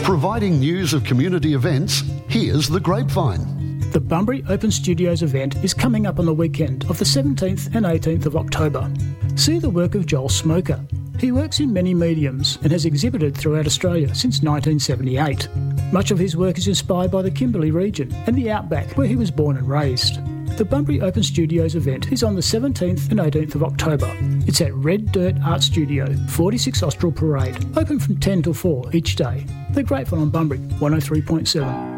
Providing news of community events, here's The Grapevine. The Bunbury Open Studios event is coming up on the weekend of the 17th and 18th of October. See the work of Joel Smoker. He works in many mediums and has exhibited throughout Australia since 1978. Much of his work is inspired by the Kimberley region and the Outback, where he was born and raised. The Bunbury Open Studios event is on the 17th and 18th of October. It's at Red Dirt Art Studio, 46 Austral Parade, open from 10 till 4 each day. The Grapevine on Bunbury, 103.7.